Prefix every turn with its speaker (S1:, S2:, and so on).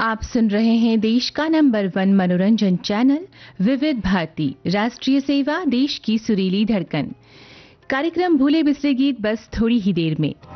S1: आप सुन रहे हैं देश का नंबर 1 मनोरंजन चैनल विविध भारती। राष्ट्रीय सेवा, देश की सुरीली धड़कन। कार्यक्रम भूले बिसरे गीत बस थोड़ी ही देर में।